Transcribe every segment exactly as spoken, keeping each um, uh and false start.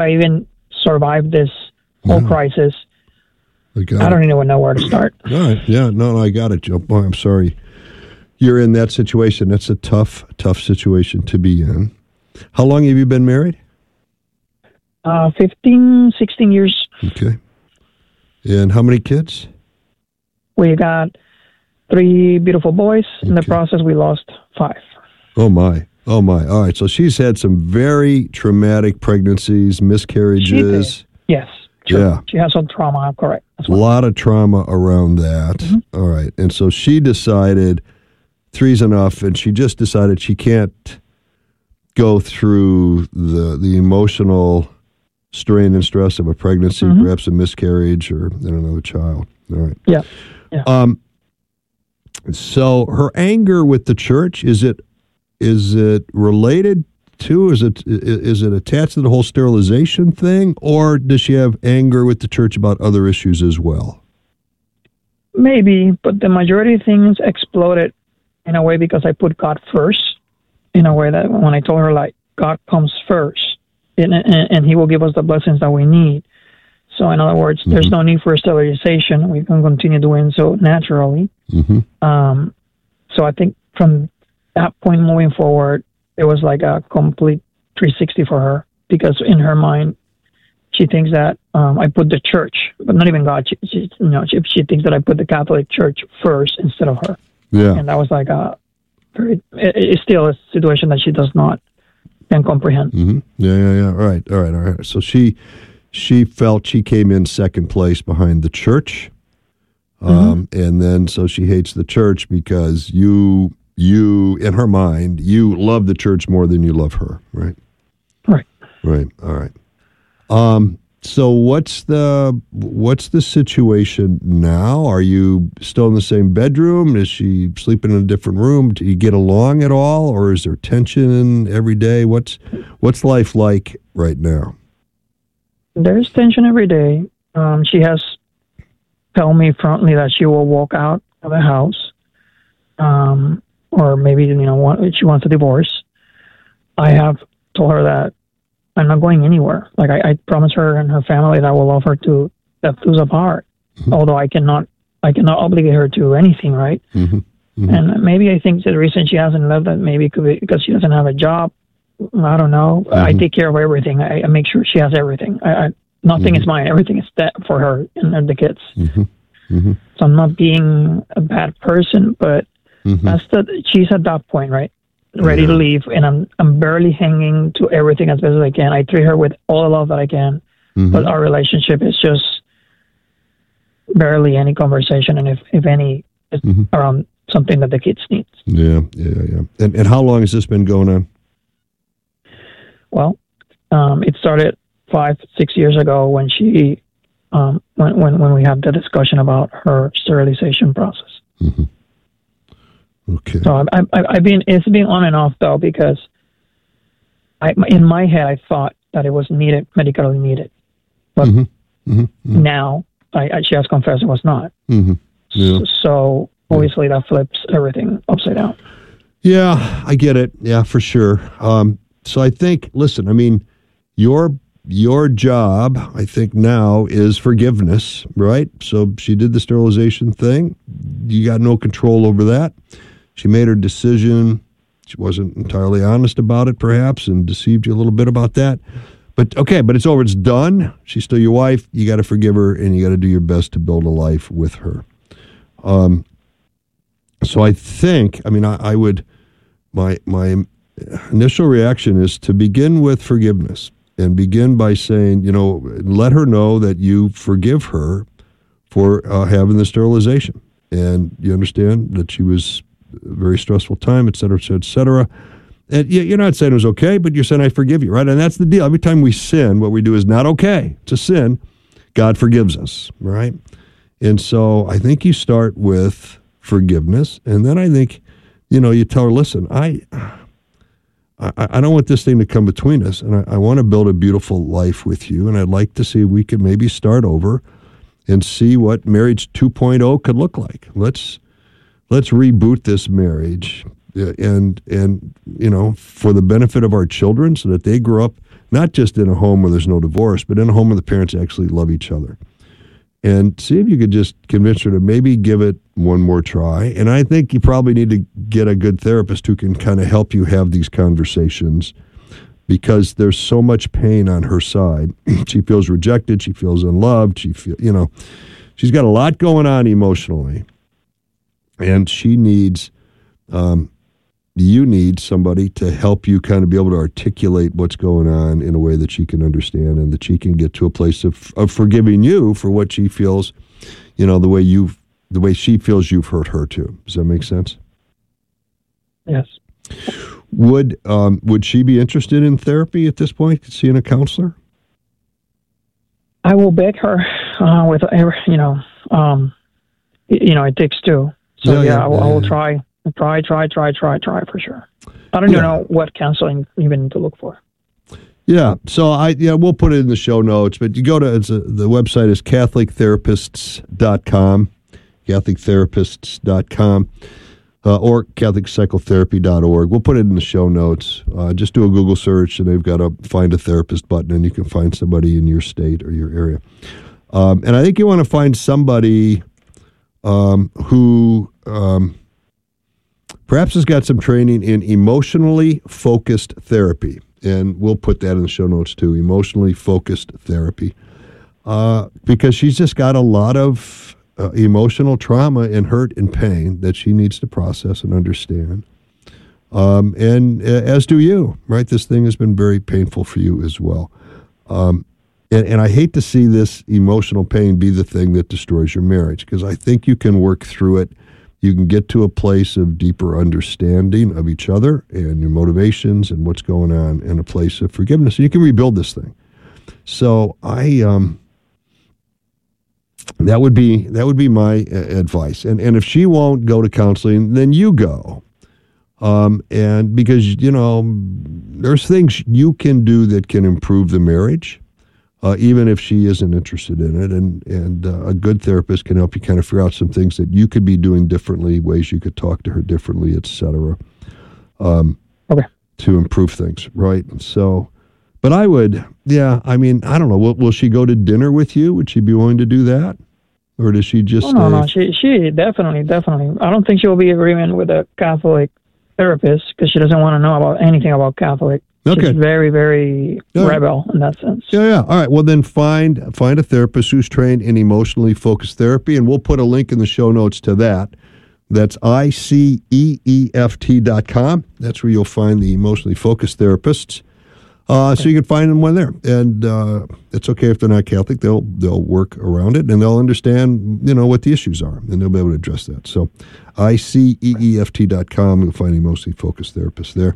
I even survived this whole Yeah. crisis, I, got I don't it. even know where to start. All right. Yeah, no, no, I got it, Joe. Boy, I'm sorry you're in that situation. That's a tough, tough situation to be in. How long have you been married? Uh, fifteen, sixteen years. Okay. And how many kids? We got three beautiful boys. In the Okay. process, we lost five. Oh, my. Oh, my. All right. So she's had some very traumatic pregnancies, miscarriages. She did. Yes. True. Yeah. She has some trauma, correct. That's A what- lot of trauma around that. Mm-hmm. All right. And so she decided three's enough, and she just decided she can't go through the the emotional strain and stress of a pregnancy, Mhm. perhaps a miscarriage or I don't know, a child. All right. Yeah. Yeah. Um. So her anger with the church, is it is it related to, is it is it attached to the whole sterilization thing, or does she have anger with the church about other issues as well? Maybe, but the majority of things exploded in a way because I put God first, in a way that when I told her, like, God comes first, and, and, and he will give us the blessings that we need. So in other words, Mm-hmm. there's no need for sterilization. We can continue doing so naturally. Mm-hmm. Um, so I think from that point moving forward, it was like a complete three sixty for her, because in her mind, she thinks that um, I put the church, but not even God. She, she, you know, she, she thinks that I put the Catholic Church first instead of her. Yeah. And that was like a very, it, it's still a situation that she does not can comprehend. Mm-hmm. Yeah, yeah, yeah. All right, all right, all right. So she she felt she came in second place behind the church, um, Mm-hmm. and then so she hates the church because you you in her mind you love the church more than you love her, right? Right. Right. All right. Um. So what's the what's the situation now? Are you still in the same bedroom? Is she sleeping in a different room? Do you get along at all, or is there tension every day? What's what's life like right now? There's tension every day. Um, she has told me frontly that she will walk out of the house, um, or maybe you know want, she wants a divorce. I have told her that I'm not going anywhere. Like I, I promised her and her family that I will love her to death do us apart. Mm-hmm. Although I cannot, I cannot obligate her to anything, right? Mm-hmm. Mm-hmm. And maybe I think the reason she hasn't left that maybe could be because she doesn't have a job. I don't know. Mm-hmm. I take care of everything. I, I make sure she has everything. I, I nothing Mm-hmm. is mine. Everything is that for her and, and the kids. Mm-hmm. Mm-hmm. So I'm not being a bad person, but Mm-hmm. that's the she's at that point, right? Ready Yeah. to leave, and I'm I'm barely hanging to everything as best as I can. I treat her with all the love that I can, Mm-hmm. but our relationship is just barely any conversation, and if if any, it's Mhm. around something that the kids need. Yeah, yeah, yeah. And and how long has this been going on? Well, um, it started five, six years ago when she, um, when, when, when we had the discussion about her sterilization process. Mm-hmm. Okay. So I, I, I've been, it's been on and off though, because I, in my head, I thought that it was needed, medically needed. But Mhm. Mhm. Mhm. now I, I, she has confessed it was not. Mhm. Yeah. So, so obviously that flips everything upside down. Yeah, I get it. Yeah, for sure. Um, so I think, listen, I mean, your your job, I think now is forgiveness, right? So she did the sterilization thing. You got no control over that. She made her decision. She wasn't entirely honest about it, perhaps, and deceived you a little bit about that. But okay, but it's over. It's done. She's still your wife. You got to forgive her, and you got to do your best to build a life with her. Um. So I think, I mean, I, I would, my my initial reaction is to begin with forgiveness and begin by saying, you know, let her know that you forgive her for uh, having the sterilization, and you understand that she was a very stressful time, et cetera, et cetera, et cetera. And you're not saying it was okay, but you're saying I forgive you, right? And that's the deal. Every time we sin, what we do is not okay. It's a sin. God forgives us, right? And so I think you start with forgiveness, and then I think, you know, you tell her, listen, I I, I don't want this thing to come between us, and I, I want to build a beautiful life with you, and I'd like to see if we could maybe start over and see what marriage two point oh could look like. Let's let's reboot this marriage, uh, and and you know, for the benefit of our children, so that they grow up not just in a home where there's no divorce, but in a home where the parents actually love each other. And see if you could just convince her to maybe give it one more try. And I think you probably need to get a good therapist who can kind of help you have these conversations, because there's so much pain on her side. She feels rejected. She feels unloved. She feel, you know, she's got a lot going on emotionally, and she needs, um, you need somebody to help you kind of be able to articulate what's going on in a way that she can understand, and that she can get to a place of, of forgiving you for what she feels, you know, the way you've, the way she feels you've hurt her too. Does that make sense? Yes. Would um, would she be interested in therapy at this point, seeing a counselor? I will beg her uh, with, you know, um, you know, it takes two. So, yeah, yeah, yeah I, will, yeah, I will try, try, try, try, try, try for sure. I don't yeah. even know what counseling even need to look for. Yeah, so I yeah we'll put it in the show notes, but you go to, it's a, the website is catholic therapists dot com, catholic therapists dot com. Uh, or catholic psychotherapy dot org. We'll put it in the show notes. Uh, just do a Google search, and they've got a Find a Therapist button, and you can find somebody in your state or your area. Um, and I think you want to find somebody um, who um, perhaps has got some training in emotionally focused therapy. And we'll put that in the show notes, too, emotionally focused therapy. Uh, because she's just got a lot of Uh, emotional trauma and hurt and pain that she needs to process and understand. Um, and uh, as do you, right? This thing has been very painful for you as well. Um, and, and I hate to see this emotional pain be the thing that destroys your marriage, because I think you can work through it. You can get to a place of deeper understanding of each other and your motivations and what's going on, in a place of forgiveness. And you can rebuild this thing. So I... um. That would be that would be my uh, advice. And and if she won't go to counseling, then you go. Um, and because, you know, there's things you can do that can improve the marriage, uh, even if she isn't interested in it. And, and uh, a good therapist can help you kind of figure out some things that you could be doing differently, ways you could talk to her differently, et cetera, um, okay. to improve things, right? So... But I would, yeah, I mean, I don't know. Will, will she go to dinner with you? Would she be willing to do that? Or does she just... Oh, no, no, she, she definitely, definitely. I don't think she will be in agreement with a Catholic therapist, because she doesn't want to know about anything about Catholic. Okay. She's very, very yeah. rebel in that sense. Yeah, yeah. All right. Well, then find find a therapist who's trained in emotionally focused therapy, and we'll put a link in the show notes to that. That's I C E E F T dot com. That's where you'll find the emotionally focused therapists. Uh, so you can find them when they're there, and uh, it's okay if they're not Catholic. They'll they'll work around it, and they'll understand, you know, what the issues are, and they'll be able to address that. So, I C E E F T dot com. You'll find emotionally focused therapists there,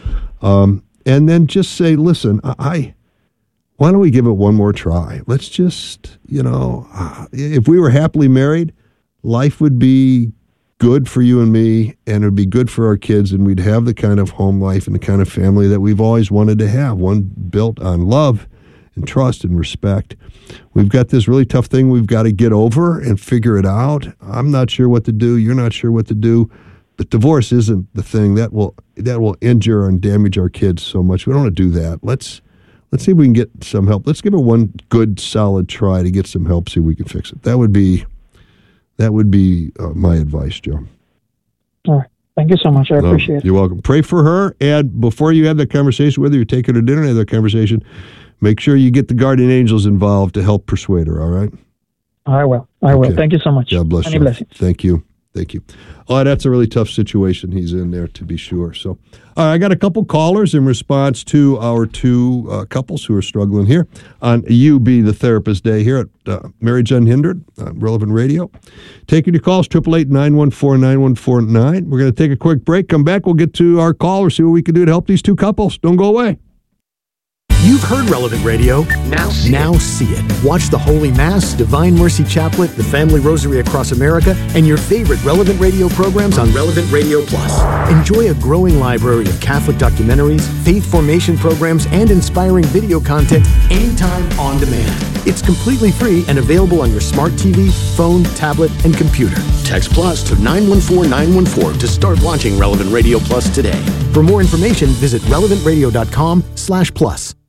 um, and then just say, listen, I, I why don't we give it one more try? Let's just, you know, uh, if we were happily married, life would be good for you and me, and it would be good for our kids, and we'd have the kind of home life and the kind of family that we've always wanted to have, one built on love and trust and respect. We've got this really tough thing we've got to get over and figure it out. I'm not sure what to do. You're not sure what to do. But divorce isn't the thing that will that will injure and damage our kids so much. We don't want to do that. Let's let's see if we can get some help. Let's give it one good, solid try to get some help, see if we can fix it. That would be That would be uh, my advice, Joe. All right. Thank you so much. I appreciate um, it. You're welcome. Pray for her, and before you have that conversation, whether you take her to dinner or have that conversation, make sure you get the guardian angels involved to help persuade her, all right? I will. I will. Okay. Thank you so much. God bless Many you. blessings. Thank you. Thank you. Oh, that's a really tough situation he's in there, to be sure. So, all right, I got a couple callers in response to our two uh, couples who are struggling here on You Be the Therapist Day here at uh, Marriage Unhindered on Relevant Radio. Taking your calls, eight eight eight, nine one four, nine one four nine. We're going to take a quick break. Come back. We'll get to our callers, see what we can do to help these two couples. Don't go away. You've heard Relevant Radio. Now see now it. see it. Watch the Holy Mass, Divine Mercy Chaplet, the Family Rosary Across America, and your favorite Relevant Radio programs on Relevant Radio Plus. Enjoy a growing library of Catholic documentaries, faith formation programs, and inspiring video content anytime on demand. It's completely free and available on your smart T V, phone, tablet, and computer. Text Plus to nine one four nine one four to start watching Relevant Radio Plus today. For more information, visit relevant radio dot com slash plus.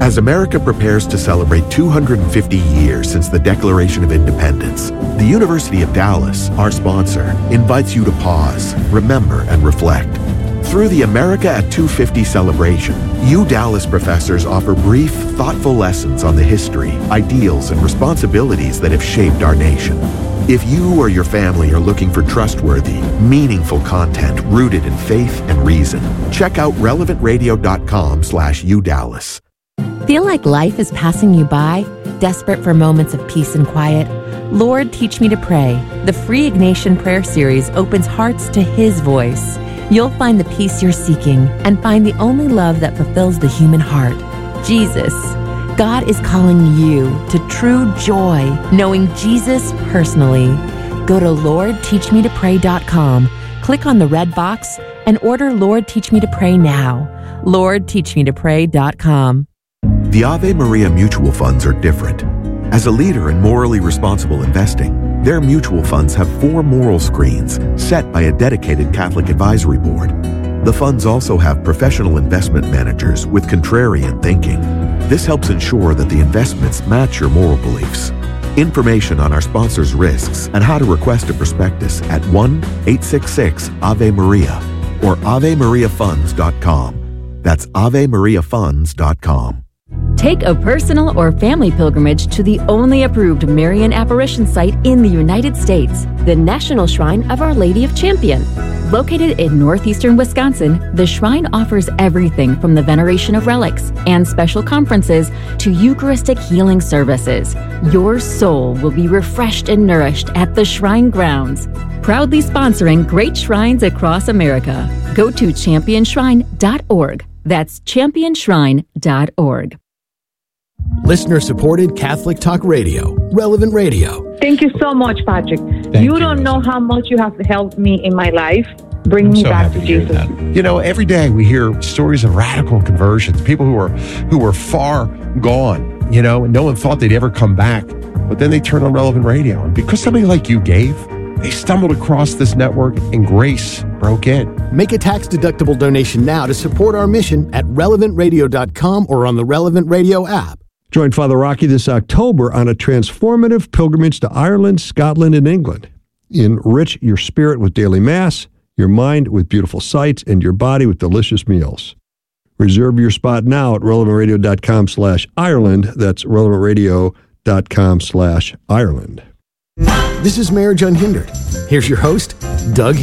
As America prepares to celebrate two hundred fifty years since the Declaration of Independence, the University of Dallas, our sponsor, invites you to pause, remember, and reflect. Through the America at two fifty celebration, U Dallas professors offer brief, thoughtful lessons on the history, ideals, and responsibilities that have shaped our nation. If you or your family are looking for trustworthy, meaningful content rooted in faith and reason, check out relevant radio dot com slash U Dallas. Feel like life is passing you by? Desperate for moments of peace and quiet? Lord, Teach Me to Pray. The free Ignatian Prayer Series opens hearts to His voice. You'll find the peace you're seeking and find the only love that fulfills the human heart, Jesus. God is calling you to true joy, knowing Jesus personally. Go to lord teach me to pray dot com, click on the red box, and order Lord Teach Me to Pray now. lord teach me to pray dot com. The Ave Maria mutual funds are different. As a leader in morally responsible investing, their mutual funds have four moral screens set by a dedicated Catholic advisory board. The funds also have professional investment managers with contrarian thinking. This helps ensure that the investments match your moral beliefs. Information on our sponsors' risks and how to request a prospectus at one eight six six Ave Maria or ave maria funds dot com. That's ave maria funds dot com. Take a personal or family pilgrimage to the only approved Marian apparition site in the United States, the National Shrine of Our Lady of Champion. Located in northeastern Wisconsin, the shrine offers everything from the veneration of relics and special conferences to Eucharistic healing services. Your soul will be refreshed and nourished at the shrine grounds. Proudly sponsoring great shrines across America. Go to champion shrine dot org. That's champion shrine dot org. Listener-supported Catholic Talk Radio, Relevant Radio. Thank you so much, Patrick. Thank you you, don't know Rosa. how much you have helped me in my life. Bring I'm me so back happy to hear Jesus. that. You know, every day we hear stories of radical conversions, people who are who were far gone, you know, and no one thought they'd ever come back. But then they turned on Relevant Radio. And because somebody like you gave, they stumbled across this network and grace broke in. Make a tax-deductible donation now to support our mission at relevant radio dot com or on the Relevant Radio app. Join Father Rocky this October on a transformative pilgrimage to Ireland, Scotland, and England. Enrich your spirit with daily Mass, your mind with beautiful sights, and your body with delicious meals. Reserve your spot now at relevant radio dot com slash Ireland. That's relevant radio dot com slash Ireland. This is Marriage Unhindered. Here's your host, Doug